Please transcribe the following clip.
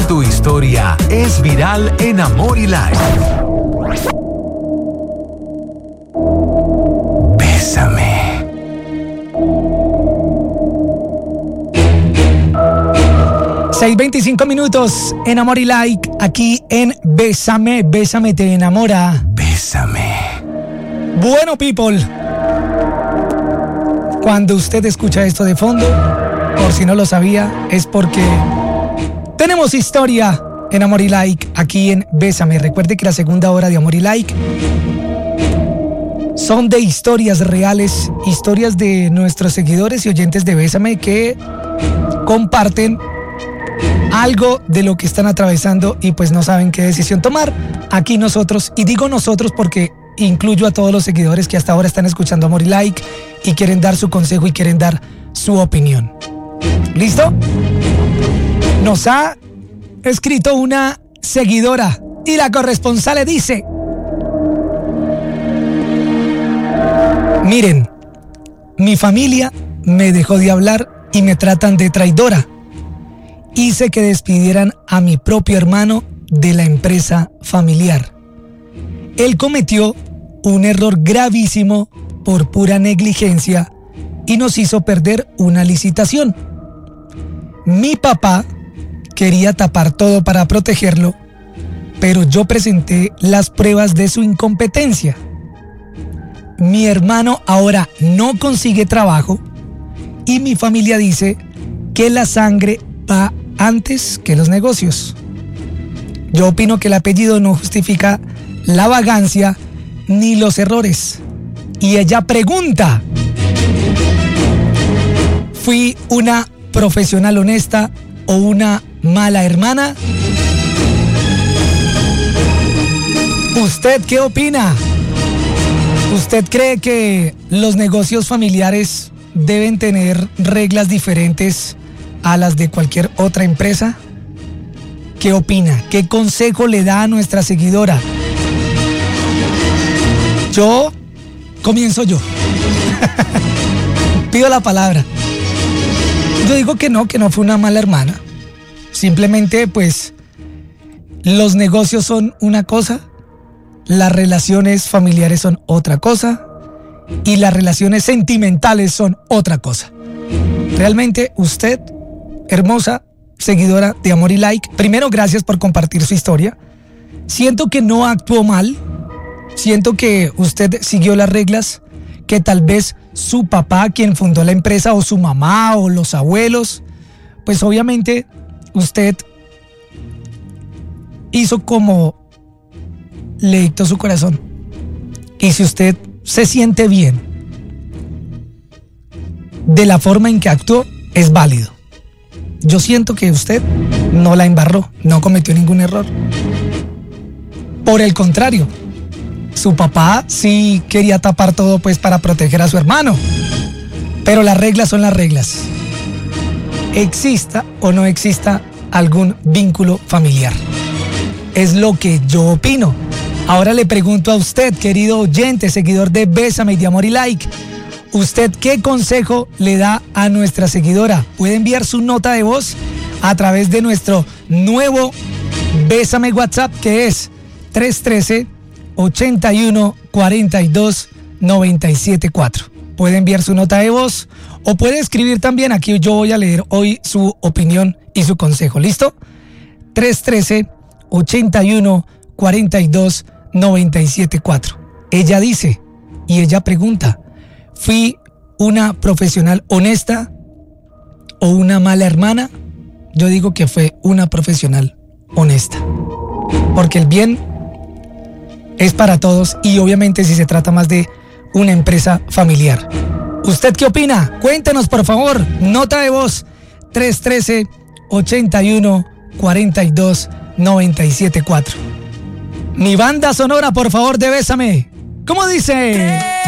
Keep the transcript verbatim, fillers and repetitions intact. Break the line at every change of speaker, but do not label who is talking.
Tu historia es viral en Amor y Like. Bésame.
seis veinticinco minutos en Amor y Like, aquí en Bésame, Bésame te enamora.
Bésame.
Bueno, people, cuando usted escucha esto de fondo, por si no lo sabía, es porque tenemos historia en Amor y Like, aquí en Bésame. Recuerde que la segunda hora de Amor y Like son de historias reales, historias de nuestros seguidores y oyentes de Bésame que comparten algo de lo que están atravesando y pues no saben qué decisión tomar. Aquí nosotros, y digo nosotros porque incluyo a todos los seguidores que hasta ahora están escuchando Amor y Like y quieren dar su consejo y quieren dar su opinión. ¿Listo? Nos ha escrito una seguidora y la corresponsal le dice: miren, mi familia me dejó de hablar y me tratan de traidora. Hice que despidieran a mi propio hermano de la empresa familiar. Él cometió un error gravísimo por pura negligencia y nos hizo perder una licitación. Mi papá quería tapar todo para protegerlo, pero yo presenté las pruebas de su incompetencia. Mi hermano ahora no consigue trabajo y mi familia dice que la sangre va antes que los negocios. Yo opino que el apellido no justifica la vagancia ni los errores. Y ella pregunta: ¿fui una profesional honesta o una mala hermana? ¿Usted qué opina? ¿Usted cree que los negocios familiares deben tener reglas diferentes a las de cualquier otra empresa? ¿Qué opina? ¿Qué consejo le da a nuestra seguidora? Yo comienzo yo. Pido la palabra. Yo digo que no, que no fue una mala hermana. Simplemente, pues, los negocios son una cosa, las relaciones familiares son otra cosa y las relaciones sentimentales son otra cosa. Realmente usted, hermosa seguidora de Amor y Like, primero, gracias por compartir su historia. Siento que no actuó mal. Siento que usted siguió las reglas que tal vez su papá, quien fundó la empresa, o su mamá, o los abuelos, pues obviamente usted hizo como le dictó su corazón. Y si usted se siente bien de la forma en que actuó, es válido. Yo siento que usted no la embarró, no cometió ningún error. Por el contrario, su papá sí quería tapar todo pues para proteger a su hermano. Pero las reglas son las reglas. Exista o no exista algún vínculo familiar. Es lo que yo opino. Ahora le pregunto a usted, querido oyente, seguidor de Bésame y de Amor y Like, ¿usted qué consejo le da a nuestra seguidora? Puede enviar su nota de voz a través de nuestro nuevo Bésame WhatsApp, que es tres uno tres, ochenta y uno, cuarenta y dos, noventa y siete cuatro. Puede enviar su nota de voz o puede escribir también. Aquí yo voy a leer hoy su opinión y su consejo. ¿Listo? tres uno tres, ochenta y uno, cuarenta y dos, noventa y siete cuatro. Ella dice y ella pregunta: ¿fui una profesional honesta o una mala hermana? Yo digo que fue una profesional honesta, porque el bien es para todos y obviamente si se trata más de una empresa familiar. ¿Usted qué opina? Cuéntenos, por favor. Nota de voz tres uno tres, ochenta y uno, cuarenta y dos, noventa y siete cuatro. Mi banda sonora, por favor, de Bésame. ¿Cómo dice?